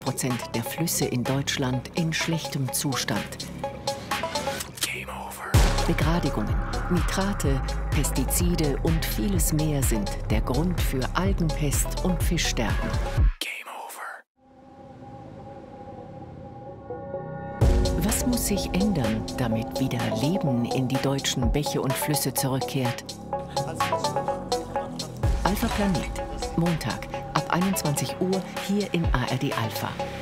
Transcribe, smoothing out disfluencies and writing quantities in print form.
90% der Flüsse in Deutschland in schlechtem Zustand. Begradigungen, Nitrate, Pestizide und vieles mehr sind der Grund für Algenpest und Fischsterben. Was muss sich ändern, damit wieder Leben in die deutschen Bäche und Flüsse zurückkehrt? Alpha Planet, Montag ab 21 Uhr hier in ARD Alpha.